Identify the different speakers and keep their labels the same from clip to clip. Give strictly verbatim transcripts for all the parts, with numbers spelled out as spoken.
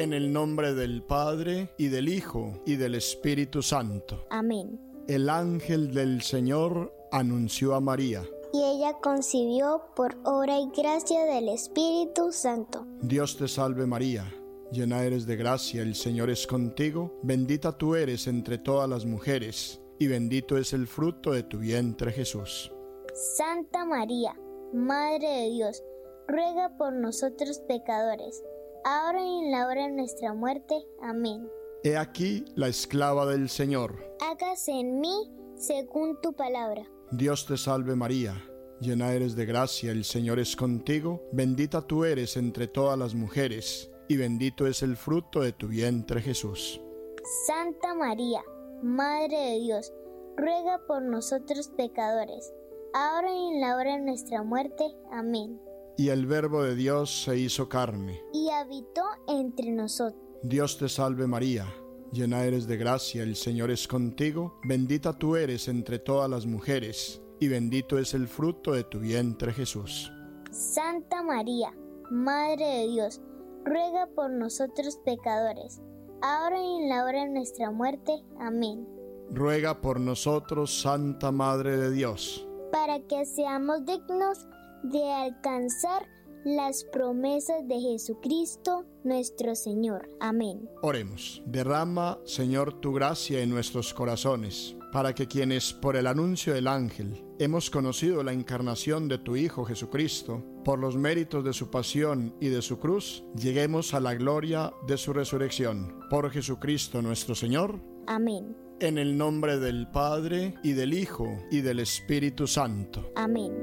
Speaker 1: En el nombre del Padre, y del Hijo, y del Espíritu Santo.
Speaker 2: Amén.
Speaker 1: El ángel del Señor anunció a María.
Speaker 2: Y ella concibió por obra y gracia del Espíritu Santo.
Speaker 1: Dios te salve María, llena eres de gracia, el Señor es contigo, bendita tú eres entre todas las mujeres, y bendito es el fruto de tu vientre Jesús.
Speaker 2: Santa María, Madre de Dios, ruega por nosotros pecadores, ahora y en la hora de nuestra muerte. Amén.
Speaker 1: He aquí la esclava del Señor.
Speaker 2: Hágase en mí según tu palabra.
Speaker 1: Dios te salve María, llena eres de gracia, el Señor es contigo, bendita tú eres entre todas las mujeres, y bendito es el fruto de tu vientre Jesús.
Speaker 2: Santa María, Madre de Dios, ruega por nosotros pecadores, ahora y en la hora de nuestra muerte. Amén.
Speaker 1: Y el Verbo de Dios se hizo carne,
Speaker 2: y habitó entre nosotros.
Speaker 1: Dios te salve María, llena eres de gracia, el Señor es contigo, bendita tú eres entre todas las mujeres, y bendito es el fruto de tu vientre Jesús.
Speaker 2: Santa María, Madre de Dios, ruega por nosotros pecadores, ahora y en la hora de nuestra muerte. Amén.
Speaker 1: Ruega por nosotros, Santa Madre de Dios,
Speaker 2: para que seamos dignos de alcanzar las promesas de Jesucristo nuestro Señor. Amén.
Speaker 1: Oremos. Derrama, Señor, tu gracia en nuestros corazones, para que quienes por el anuncio del ángel hemos conocido la encarnación de tu Hijo Jesucristo, por los méritos de su pasión y de su cruz, lleguemos a la gloria de su resurrección. Por Jesucristo nuestro Señor.
Speaker 2: Amén.
Speaker 1: En el nombre del Padre, y del Hijo, y del Espíritu Santo.
Speaker 2: Amén.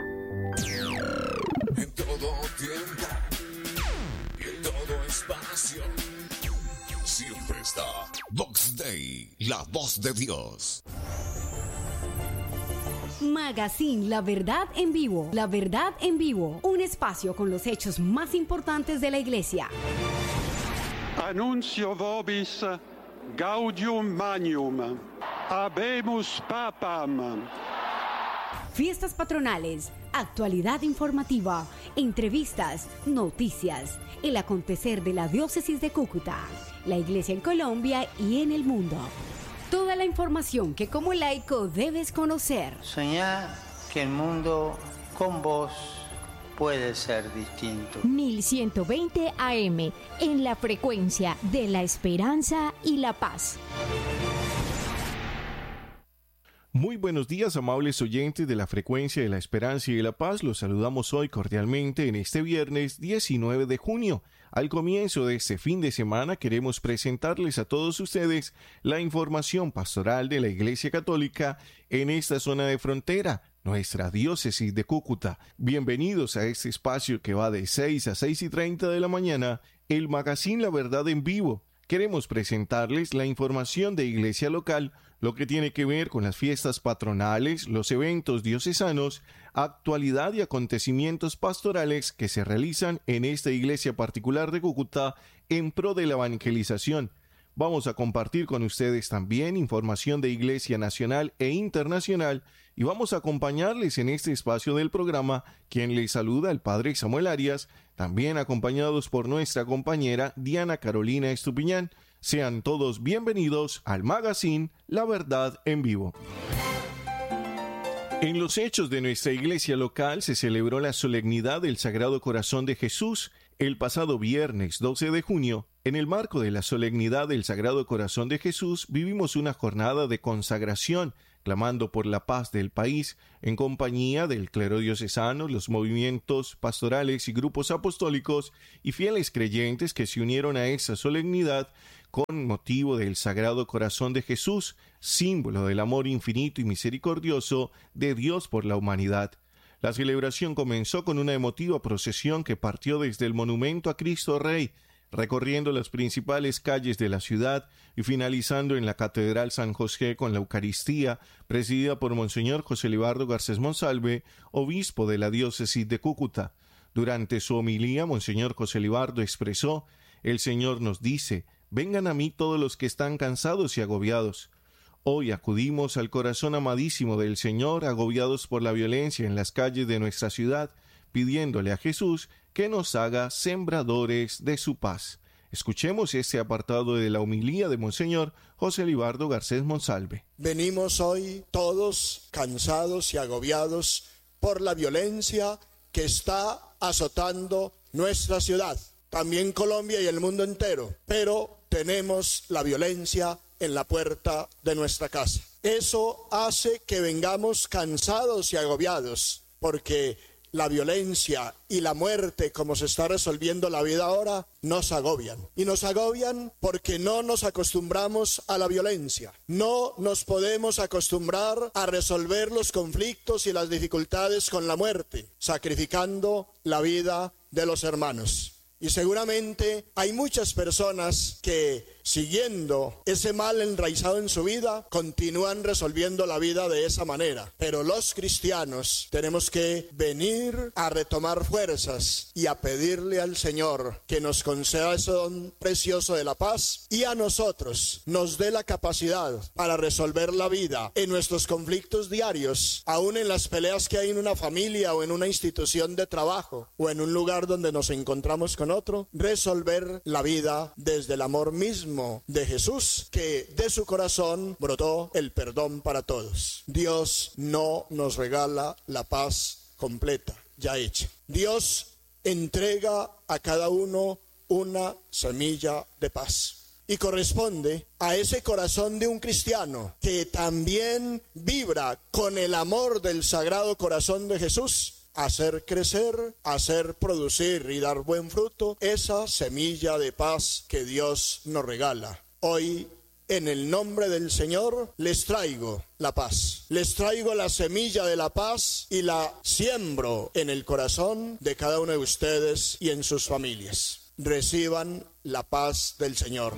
Speaker 3: En todo tiempo y en todo espacio, siempre está Vox Dei, la voz de Dios.
Speaker 4: Magazine La Verdad en Vivo. La Verdad en Vivo. Un espacio con los hechos más importantes de la Iglesia.
Speaker 5: Annuncio vobis Gaudium Magnum. Habemus Papam.
Speaker 4: Fiestas patronales, actualidad informativa, entrevistas, noticias, el acontecer de la diócesis de Cúcuta, la Iglesia en Colombia y en el mundo. Toda la información que como laico debes conocer.
Speaker 6: Soñá que el mundo con vos puede ser distinto.
Speaker 7: mil ciento veinte A M, en la frecuencia de la esperanza y la paz.
Speaker 8: Muy buenos días, amables oyentes de la frecuencia de la esperanza y de la paz. Los saludamos hoy cordialmente en este viernes diecinueve de junio. Al comienzo de este fin de semana queremos presentarles a todos ustedes la información pastoral de la Iglesia Católica en esta zona de frontera, nuestra diócesis de Cúcuta. Bienvenidos a este espacio que va de seis a seis y treinta de la mañana, el Magazine La Verdad en Vivo. Queremos presentarles la información de iglesia local, lo que tiene que ver con las fiestas patronales, los eventos diocesanos, actualidad y acontecimientos pastorales que se realizan en esta iglesia particular de Cúcuta en pro de la evangelización. Vamos a compartir con ustedes también información de iglesia nacional e internacional y vamos a acompañarles en este espacio del programa quien les saluda el Padre Samuel Arias, también acompañados por nuestra compañera Diana Carolina Estupiñán. Sean todos bienvenidos al Magazine La Verdad en Vivo. En los hechos de nuestra iglesia local se celebró la solemnidad del Sagrado Corazón de Jesús el pasado viernes doce de junio. En el marco de la solemnidad del Sagrado Corazón de Jesús vivimos una jornada de consagración, clamando por la paz del país, en compañía del clero diocesano, los movimientos pastorales y grupos apostólicos y fieles creyentes que se unieron a esa solemnidad con motivo del Sagrado Corazón de Jesús, símbolo del amor infinito y misericordioso de Dios por la humanidad. La celebración comenzó con una emotiva procesión que partió desde el monumento a Cristo Rey, recorriendo las principales calles de la ciudad y finalizando en la Catedral San José con la Eucaristía, presidida por Monseñor José Libardo Garcés Monsalve, obispo de la diócesis de Cúcuta. Durante su homilía, Monseñor José Libardo expresó: «El Señor nos dice, vengan a mí todos los que están cansados y agobiados». Hoy acudimos al corazón amadísimo del Señor, agobiados por la violencia en las calles de nuestra ciudad, pidiéndole a Jesús que nos haga sembradores de su paz. Escuchemos este apartado de la homilía de Monseñor José Libardo Garcés Monsalve.
Speaker 1: Venimos hoy todos cansados y agobiados por la violencia que está azotando nuestra ciudad, también Colombia y el mundo entero, pero tenemos la violencia en la puerta de nuestra casa. Eso hace que vengamos cansados y agobiados, porque la violencia y la muerte, como se está resolviendo la vida ahora, nos agobian. Y nos agobian porque no nos acostumbramos a la violencia. No nos podemos acostumbrar a resolver los conflictos y las dificultades con la muerte, sacrificando la vida de los hermanos. Y seguramente hay muchas personas que, siguiendo ese mal enraizado en su vida, continúan resolviendo la vida de esa manera. Pero los cristianos tenemos que venir a retomar fuerzas y a pedirle al Señor que nos conceda ese don precioso de la paz y a nosotros nos dé la capacidad para resolver la vida en nuestros conflictos diarios, aún en las peleas que hay en una familia o en una institución de trabajo o en un lugar donde nos encontramos con otro, resolver la vida desde el amor mismo de Jesús, que de su corazón brotó el perdón para todos. Dios no nos regala la paz completa, ya hecha. Dios entrega a cada uno una semilla de paz. Y corresponde a ese corazón de un cristiano que también vibra con el amor del Sagrado Corazón de Jesús, hacer crecer, hacer producir y dar buen fruto esa semilla de paz que Dios nos regala. Hoy, en el nombre del Señor, les traigo la paz. Les traigo la semilla de la paz y la siembro en el corazón de cada uno de ustedes y en sus familias. Reciban la paz del Señor.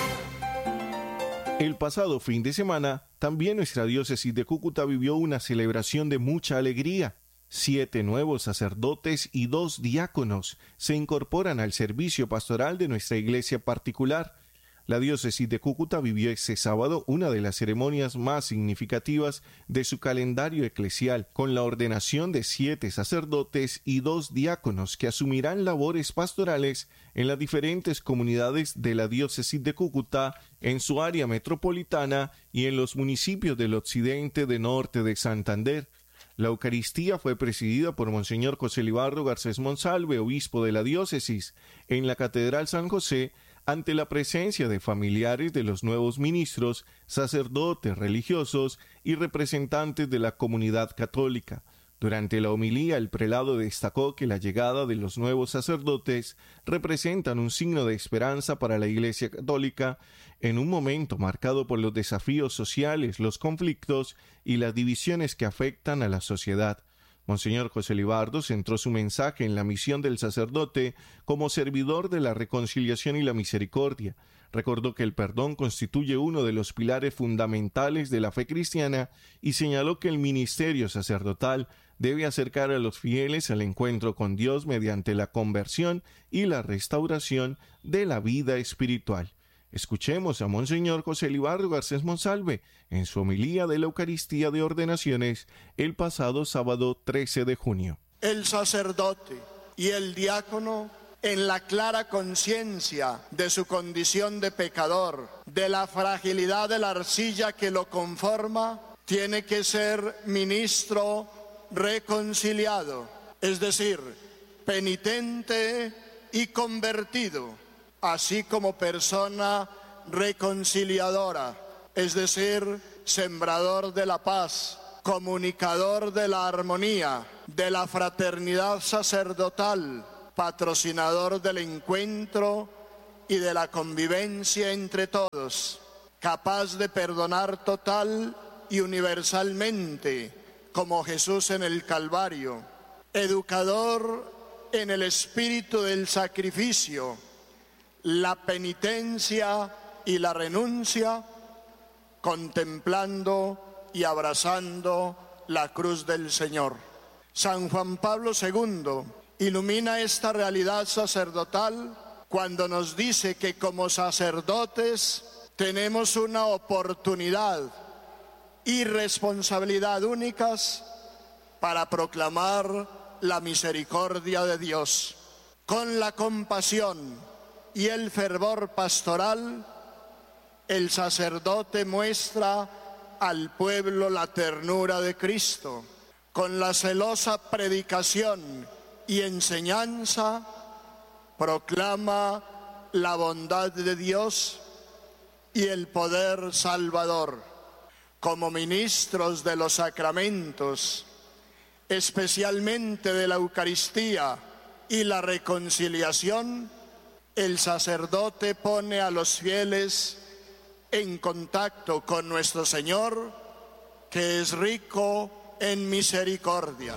Speaker 8: El pasado fin de semana, también nuestra diócesis de Cúcuta vivió una celebración de mucha alegría. Siete nuevos sacerdotes y dos diáconos se incorporan al servicio pastoral de nuestra iglesia particular. La diócesis de Cúcuta vivió este sábado una de las ceremonias más significativas de su calendario eclesial, con la ordenación de siete sacerdotes y dos diáconos que asumirán labores pastorales en las diferentes comunidades de la diócesis de Cúcuta, en su área metropolitana y en los municipios del occidente de norte de Santander. La Eucaristía fue presidida por Monseñor José Libardo Garcés Monsalve, obispo de la diócesis, en la Catedral San José, ante la presencia de familiares de los nuevos ministros, sacerdotes religiosos y representantes de la comunidad católica. Durante la homilía, el prelado destacó que la llegada de los nuevos sacerdotes representan un signo de esperanza para la Iglesia Católica en un momento marcado por los desafíos sociales, los conflictos y las divisiones que afectan a la sociedad. Monseñor José Libardo centró su mensaje en la misión del sacerdote como servidor de la reconciliación y la misericordia. Recordó que el perdón constituye uno de los pilares fundamentales de la fe cristiana y señaló que el ministerio sacerdotal debe acercar a los fieles al encuentro con Dios mediante la conversión y la restauración de la vida espiritual. Escuchemos a Monseñor José Libardo Garcés Monsalve en su homilía de la Eucaristía de Ordenaciones el pasado sábado trece de junio.
Speaker 1: El sacerdote y el diácono, en la clara conciencia de su condición de pecador, de la fragilidad de la arcilla que lo conforma, tiene que ser ministro reconciliado, es decir, penitente y convertido, así como persona reconciliadora, es decir, sembrador de la paz, comunicador de la armonía, de la fraternidad sacerdotal, patrocinador del encuentro y de la convivencia entre todos, capaz de perdonar total y universalmente, como Jesús en el Calvario, educador en el espíritu del sacrificio, la penitencia y la renuncia, contemplando y abrazando la cruz del Señor. San Juan Pablo segundo ilumina esta realidad sacerdotal cuando nos dice que como sacerdotes tenemos una oportunidad y responsabilidad únicas para proclamar la misericordia de Dios. Con la compasión y el fervor pastoral, el sacerdote muestra al pueblo la ternura de Cristo. Con la celosa predicación y enseñanza, proclama la bondad de Dios y el poder salvador. Como ministros de los sacramentos, especialmente de la Eucaristía y la reconciliación, el sacerdote pone a los fieles en contacto con nuestro Señor, que es rico en misericordia.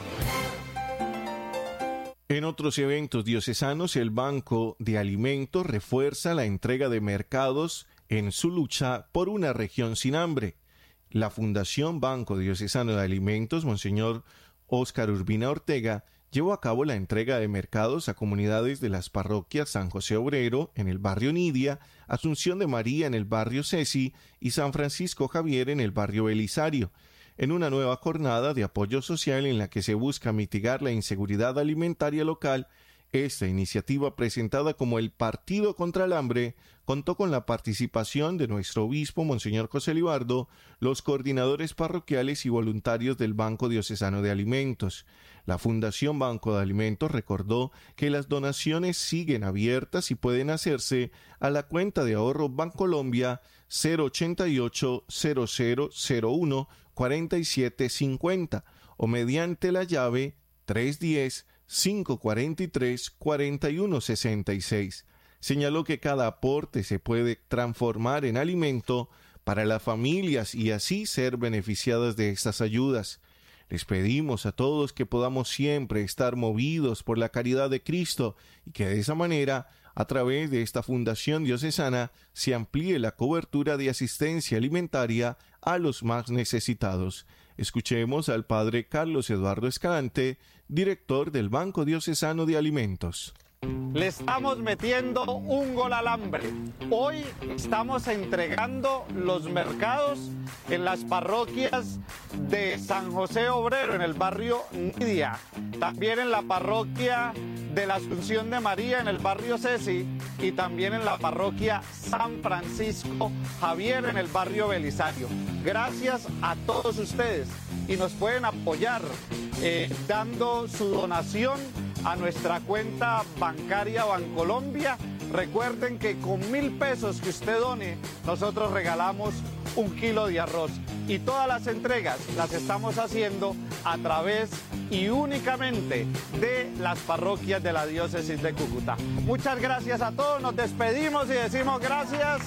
Speaker 8: En otros eventos diocesanos, el Banco de Alimentos refuerza la entrega de mercados en su lucha por una región sin hambre. La Fundación Banco Diocesano de Alimentos, Monseñor Óscar Urbina Ortega, llevó a cabo la entrega de mercados a comunidades de las parroquias San José Obrero en el barrio Nidia, Asunción de María en el barrio Ceci y San Francisco Javier en el barrio Belisario, en una nueva jornada de apoyo social en la que se busca mitigar la inseguridad alimentaria local. Esta iniciativa, presentada como el Partido contra el Hambre, contó con la participación de nuestro obispo, Monseñor José Libardo, los coordinadores parroquiales y voluntarios del Banco Diocesano de Alimentos. La Fundación Banco de Alimentos recordó que las donaciones siguen abiertas y pueden hacerse a la cuenta de ahorro Bancolombia cero ochenta y ocho, cero cero cero uno, cuarenta y siete cincuenta o mediante la llave tres diez, cinco cuarenta y tres, cuarenta y uno sesenta y seis. Señaló que cada aporte se puede transformar en alimento para las familias y así ser beneficiadas de estas ayudas. Les pedimos a todos que podamos siempre estar movidos por la caridad de Cristo y que de esa manera, a través de esta Fundación Diocesana, se amplíe la cobertura de asistencia alimentaria a los más necesitados. Escuchemos al Padre Carlos Eduardo Escalante, director del Banco Diocesano de Alimentos.
Speaker 9: Le estamos metiendo un gol al hambre. Hoy estamos entregando los mercados en las parroquias de San José Obrero, en el barrio Nidia, también en la parroquia de la Asunción de María, en el barrio Ceci, y también en la parroquia San Francisco Javier, en el barrio Belisario. Gracias a todos ustedes, y nos pueden apoyar eh, dando su donación a nuestra cuenta bancaria Bancolombia. Recuerden que con mil pesos que usted done, nosotros regalamos un kilo de arroz. Y todas las entregas las estamos haciendo a través y únicamente de las parroquias de la diócesis de Cúcuta. Muchas gracias a todos, nos despedimos y decimos gracias.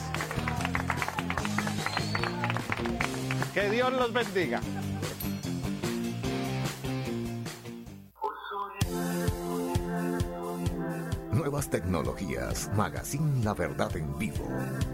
Speaker 9: Que Dios los bendiga.
Speaker 3: Nuevas tecnologías, Magazine La Verdad en Vivo.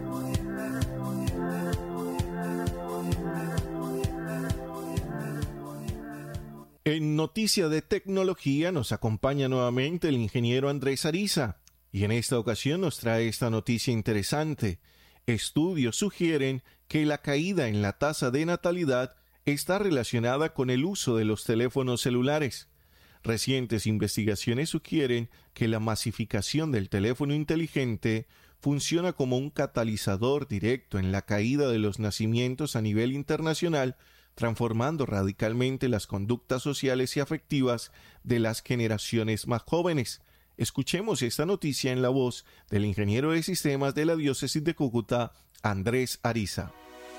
Speaker 8: En Noticia de Tecnología nos acompaña nuevamente el ingeniero Andrés Ariza, y en esta ocasión nos trae esta noticia interesante. Estudios sugieren que la caída en la tasa de natalidad está relacionada con el uso de los teléfonos celulares. Recientes investigaciones sugieren que la masificación del teléfono inteligente funciona como un catalizador directo en la caída de los nacimientos a nivel internacional, transformando radicalmente las conductas sociales y afectivas de las generaciones más jóvenes. Escuchemos esta noticia en la voz del ingeniero de sistemas de la diócesis de Cúcuta, Andrés Ariza.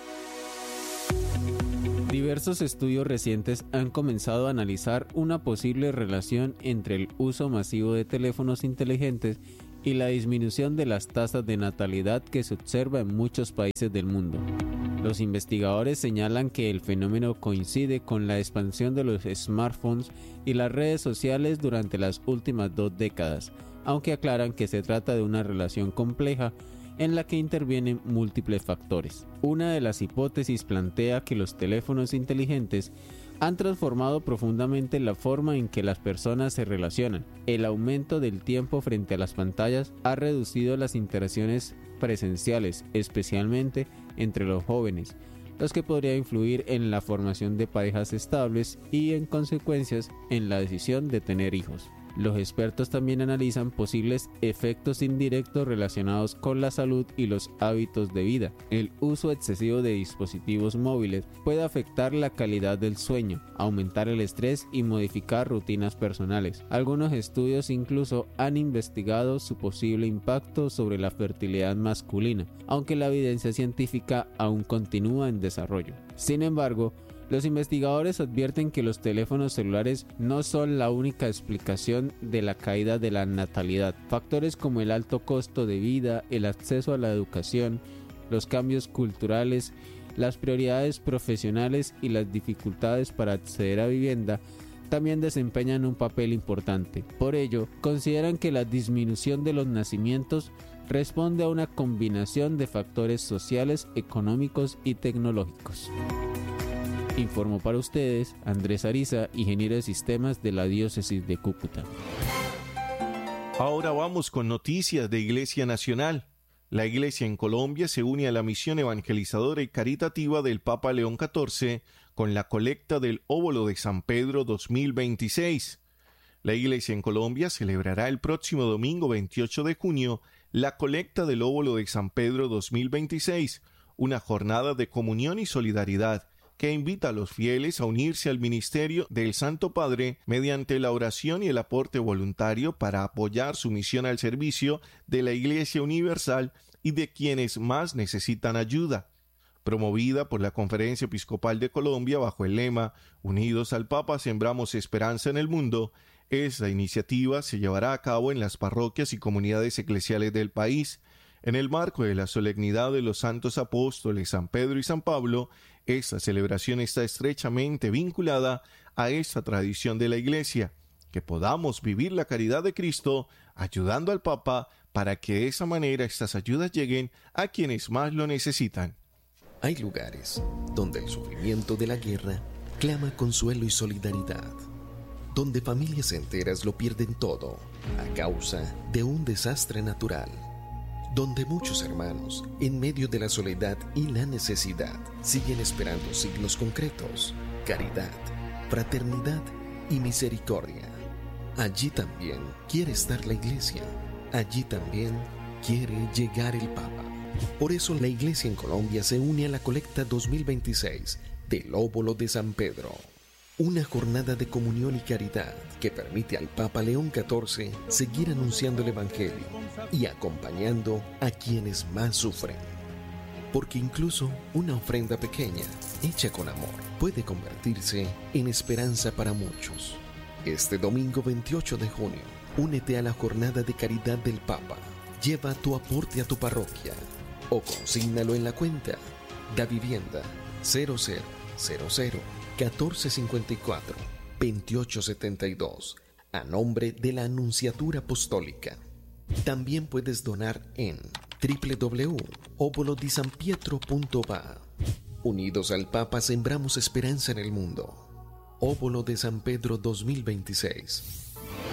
Speaker 10: Diversos estudios recientes han comenzado a analizar una posible relación entre el uso masivo de teléfonos inteligentes y la disminución de las tasas de natalidad que se observa en muchos países del mundo. Los investigadores señalan que el fenómeno coincide con la expansión de los smartphones y las redes sociales durante las últimas dos décadas, aunque aclaran que se trata de una relación compleja en la que intervienen múltiples factores. Una de las hipótesis plantea que los teléfonos inteligentes han transformado profundamente la forma en que las personas se relacionan. El aumento del tiempo frente a las pantallas ha reducido las interacciones presenciales, especialmente entre los jóvenes, los que podría influir en la formación de parejas estables y en consecuencias en la decisión de tener hijos. Los expertos también analizan posibles efectos indirectos relacionados con la salud y los hábitos de vida. El uso excesivo de dispositivos móviles puede afectar la calidad del sueño, aumentar el estrés y modificar rutinas personales. Algunos estudios incluso han investigado su posible impacto sobre la fertilidad masculina, aunque la evidencia científica aún continúa en desarrollo. Sin embargo, los investigadores advierten que los teléfonos celulares no son la única explicación de la caída de la natalidad. Factores como el alto costo de vida, el acceso a la educación, los cambios culturales, las prioridades profesionales y las dificultades para acceder a vivienda también desempeñan un papel importante. Por ello, consideran que la disminución de los nacimientos responde a una combinación de factores sociales, económicos y tecnológicos. Informó para ustedes Andrés Ariza, ingeniero de sistemas de la Diócesis de Cúcuta.
Speaker 8: Ahora vamos con noticias de Iglesia Nacional. La Iglesia en Colombia se une a la misión evangelizadora y caritativa del Papa León catorce con la colecta del Óbolo de San Pedro dos mil veintiséis. La Iglesia en Colombia celebrará el próximo domingo veintiocho de junio la colecta del Óbolo de San Pedro dos mil veintiséis, una jornada de comunión y solidaridad que invita a los fieles a unirse al ministerio del Santo Padre mediante la oración y el aporte voluntario para apoyar su misión al servicio de la Iglesia Universal y de quienes más necesitan ayuda. Promovida por la Conferencia Episcopal de Colombia bajo el lema Unidos al Papa, sembramos esperanza en el mundo, esta iniciativa se llevará a cabo en las parroquias y comunidades eclesiales del país. En el marco de la solemnidad de los santos apóstoles San Pedro y San Pablo, esta celebración está estrechamente vinculada a esta tradición de la Iglesia, que podamos vivir la caridad de Cristo ayudando al Papa para que de esa manera estas ayudas lleguen a quienes más lo necesitan.
Speaker 11: Hay lugares donde el sufrimiento de la guerra clama consuelo y solidaridad, donde familias enteras lo pierden todo a causa de un desastre natural, donde muchos hermanos, en medio de la soledad y la necesidad, siguen esperando signos concretos, caridad, fraternidad y misericordia. Allí también quiere estar la Iglesia, allí también quiere llegar el Papa. Por eso la Iglesia en Colombia se une a la colecta dos mil veintiséis del Óbolo de San Pedro, una jornada de comunión y caridad que permite al Papa León catorce seguir anunciando el Evangelio y acompañando a quienes más sufren. Porque incluso una ofrenda pequeña, hecha con amor, puede convertirse en esperanza para muchos. Este domingo veintiocho de junio, únete a la jornada de caridad del Papa. Lleva tu aporte a tu parroquia o consígnalo en la cuenta Da Vivienda cero cero cero cero catorce cincuenta y cuatro veintiocho setenta y dos a nombre de la Anunciatura Apostólica. También puedes donar en doble u doble u doble u punto óbolo di san pietro punto v a. Unidos al Papa sembramos esperanza en el mundo. Óbolo de San Pedro dos mil veintiséis.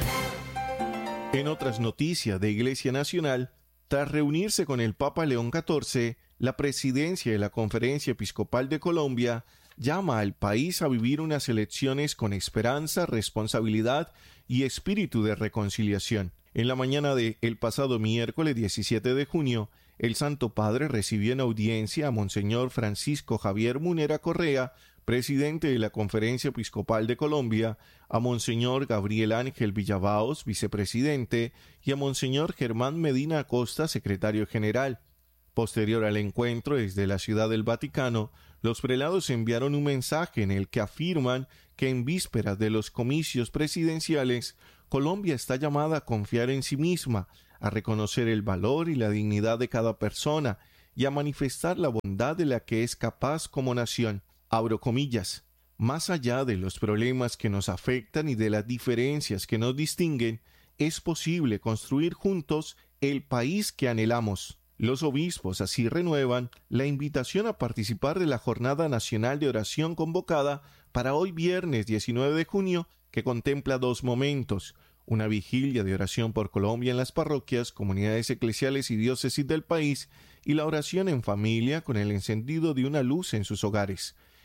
Speaker 8: En otras noticias de Iglesia Nacional, tras reunirse con el Papa León catorce, la presidencia de la Conferencia Episcopal de Colombia llama al país a vivir unas elecciones con esperanza, responsabilidad y espíritu de reconciliación. En la mañana de el pasado miércoles diecisiete de junio, el Santo Padre recibió en audiencia a Monseñor Francisco Javier Munera Correa, presidente de la Conferencia Episcopal de Colombia, a Monseñor Gabriel Ángel Villabaos, vicepresidente, y a Monseñor Germán Medina Acosta, secretario general. Posterior al encuentro desde la Ciudad del Vaticano, los prelados enviaron un mensaje en el que afirman que en vísperas de los comicios presidenciales, Colombia está llamada a confiar en sí misma, a reconocer el valor y la dignidad de cada persona y a manifestar la bondad de la que es capaz como nación. Abro comillas, más allá de los problemas que nos afectan y de las diferencias que nos distinguen, es posible construir juntos el país que anhelamos. Los obispos así renuevan la invitación a participar de la Jornada Nacional de Oración convocada para hoy viernes diecinueve de junio, que contempla dos momentos, una vigilia de oración por Colombia en las parroquias, comunidades eclesiales y diócesis del país, y la oración en familia con el encendido de una luz en sus hogares.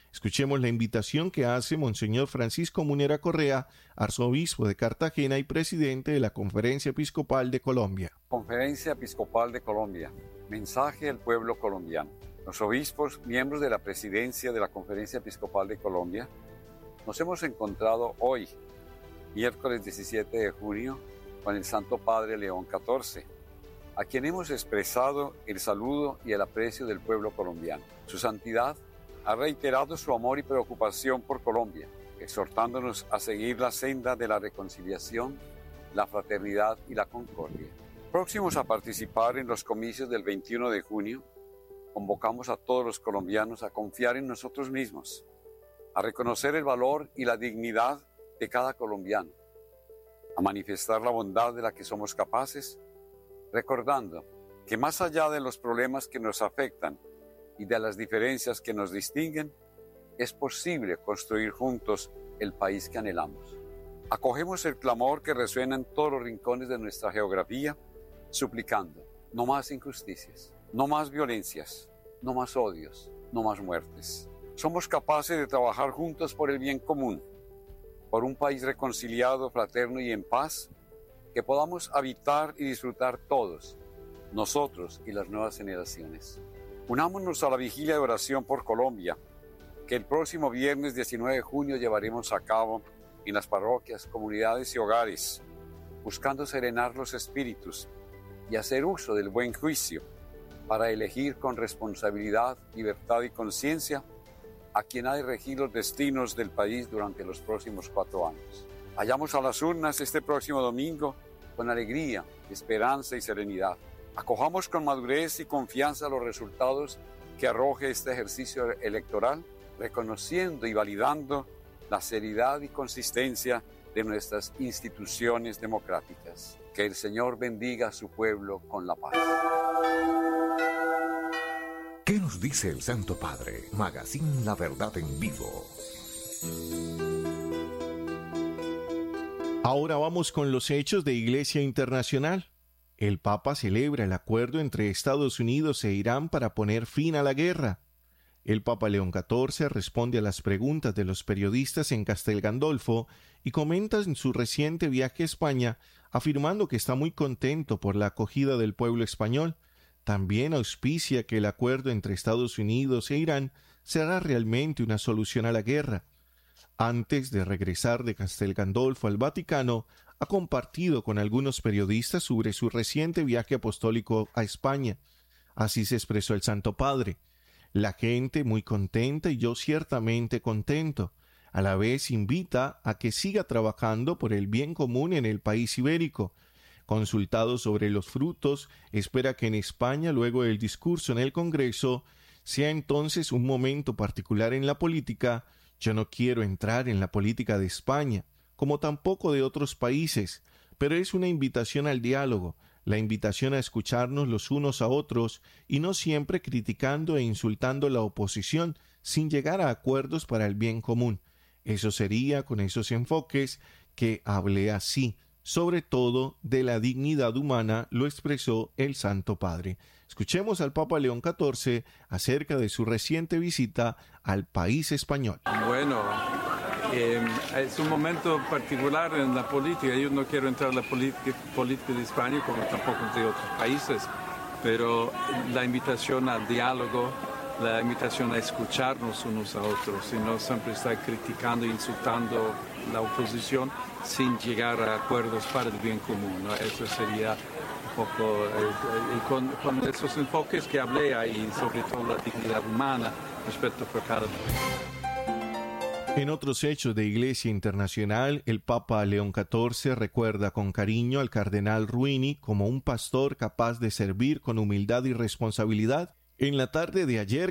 Speaker 8: Escuchemos la invitación que hace Monseñor Francisco Munera Correa, arzobispo de Cartagena y presidente de la Conferencia Episcopal de Colombia.
Speaker 12: Conferencia Episcopal de Colombia. Mensaje al pueblo colombiano. Los obispos, miembros de la presidencia de la Conferencia Episcopal de Colombia, nos hemos encontrado hoy, miércoles diecisiete de junio, con el Santo Padre León catorce, a quien hemos expresado el saludo y el aprecio del pueblo colombiano. Su santidad ha reiterado su amor y preocupación por Colombia, exhortándonos a seguir la senda de la reconciliación, la fraternidad y la concordia. Próximos a participar en los comicios del veintiuno de junio, convocamos a todos los colombianos a confiar en nosotros mismos, a reconocer el valor y la dignidad de cada colombiano, a manifestar la bondad de la que somos capaces, recordando que más allá de los problemas que nos afectan y de las diferencias que nos distinguen, es posible construir juntos el país que anhelamos. Acogemos el clamor que resuena en todos los rincones de nuestra geografía, suplicando: no más injusticias, no más violencias, no más odios, no más muertes. Somos capaces de trabajar juntos por el bien común, por un país reconciliado, fraterno y en paz, que podamos habitar y disfrutar todos, nosotros y las nuevas generaciones. Unámonos a la vigilia de oración por Colombia, que el próximo viernes diecinueve de junio llevaremos a cabo en las parroquias, comunidades y hogares, buscando serenar los espíritus y hacer uso del buen juicio para elegir con responsabilidad, libertad y conciencia a quien ha de regir los destinos del país durante los próximos cuatro años. Vayamos a las urnas este próximo domingo con alegría, esperanza y serenidad. Acojamos con madurez y confianza los resultados que arroje este ejercicio electoral, reconociendo y validando la seriedad y consistencia de nuestras instituciones democráticas. Que el Señor bendiga a su pueblo con la paz.
Speaker 3: ¿Qué nos dice el Santo Padre? Magazine La Verdad en Vivo.
Speaker 8: Ahora vamos con los hechos de Iglesia Internacional. El Papa celebra el acuerdo entre Estados Unidos e Irán para poner fin a la guerra. El Papa León catorce responde a las preguntas de los periodistas en Castel Gandolfo y comenta en su reciente viaje a España, afirmando que está muy contento por la acogida del pueblo español. También auspicia que el acuerdo entre Estados Unidos e Irán será realmente una solución a la guerra. Antes de regresar de Castel Gandolfo al Vaticano, ha compartido con algunos periodistas sobre su reciente viaje apostólico a España. Así se expresó el Santo Padre: la gente muy contenta y yo ciertamente contento. A la vez invita a que siga trabajando por el bien común en el país ibérico. Consultado sobre los frutos, espera que en España, luego del discurso en el Congreso, sea entonces un momento particular en la política. Yo no quiero entrar en la política de España, como tampoco de otros países, pero es una invitación al diálogo, la invitación a escucharnos los unos a otros y no siempre criticando e insultando la oposición sin llegar a acuerdos para el bien común. Eso sería con esos enfoques que hablé así, sobre todo de la dignidad humana, lo expresó el Santo Padre. Escuchemos al Papa León catorce acerca de su reciente visita al país español.
Speaker 13: Bueno, eh, es un momento particular en la política. Yo no quiero entrar en la política, política de España como tampoco de otros países, pero la invitación al diálogo, la invitación a escucharnos unos a otros y no siempre estar criticando e insultando la oposición sin llegar a acuerdos para el bien común, ¿no? Eso sería un poco, eh, eh, con, con esos enfoques que hablé ahí, sobre todo la dignidad humana, respeto por cada uno.
Speaker 8: En otros hechos de Iglesia Internacional, el Papa León catorce recuerda con cariño al cardenal Ruini como un pastor capaz de servir con humildad y responsabilidad. En la tarde de ayer,